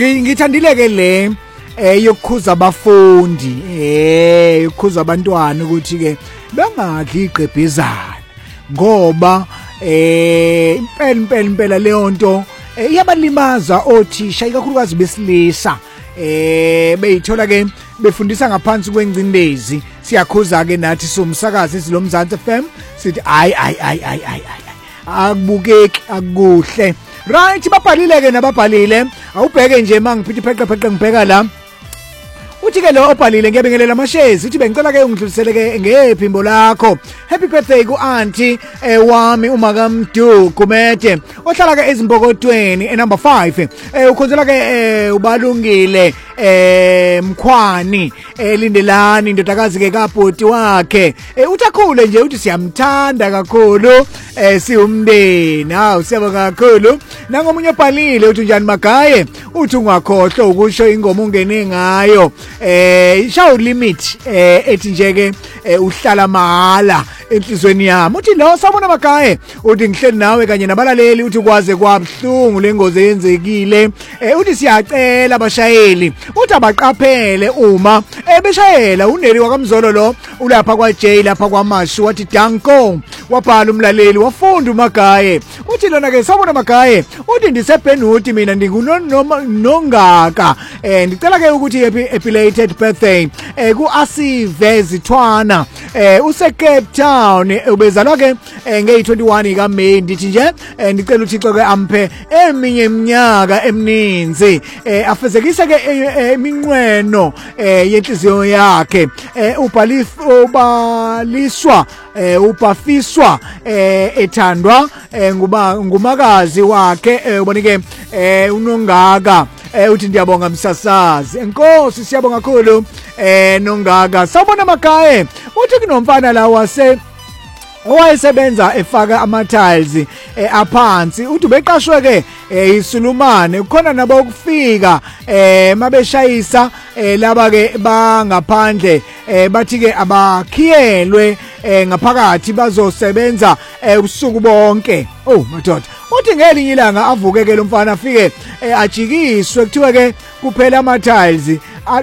ngithandile ke le yokukhuza abafundi ukukhuza abantwana ukuthi ke bangadli iqebhezana ngoba impela leyo nto iyabalimaza othisha ikakhulukazi besilisa beyithola ke befundisa ngaphansi kwengcindezi siyakhuza ke nathi somsakazi silomzansi FM sithi ay akubukeki akuhle right babhalile ke nababhalile awubheke nje mangiphithi pheqepheqe ngibheka la uthi ke lo obhalile ngiyabingelela amashezi uthi bengicela ke ungidlulisele ke ngephimbo lakho happy birthday ku auntie wami uMakamdu Gumede ohlala ke ezimbokotweni number 5 ukhonzela ke ubalungile Mkhwani lindelani indodakazi ke kabhoti wakhe utakhule nje uthi siyamthanda kakhulu siumndeni hawu siyabonga kakhulu nangomunye obhalile uthi njani Magaye uthi ungakhohlwa ukusho ingoma ungene ngayo show limit ethi nje ke uhlala mahala enhlizweni yami uthi lo sabona Magaye uthi ngihleli nawe kanye nabalaleli uthi kwaze kwabhlungu lengozi eyenzekile uthi siyacela abashayeli uthi abaqaphele uma beshayela uneri wakamzolo lo ulapha kwa J lapha kwaMashu wathi Danko wabhala umlaleli wafunda uMagaye uthi lona ke sabona Magaye uthi ndisebhenuti mina ngingunongaka ndicela ke ukuthi happy belated birthday ku Asive Zithwana use Cape Town ubezalwa ke nge21 ka May ndithi nje ndicela uThixo ke amphe eminye iminyaka emininzi afezekise ke iminqweno yenhliziyo yakhe ubafiswa ethandwa ngumakazi wakhe ubonike unongaka uthi ndiyabonga msasazi enkosi siyabonga kakhulu nongaka sawubona Magaye uthi kunomfana la owayesebenza efaka ama-tiles aphansi uthi beqashwe ke isulumane kukhona nabo ukufika mabeshayisa laba ke bangaphandle bathi ke abakhiyelwe ngaphakathi bazosebenza ubusuku bonke madoda uthi ngelinye ilanga avuke ke lo mfana afike ajikiswe kuthiwa ke kuphela ama-tiles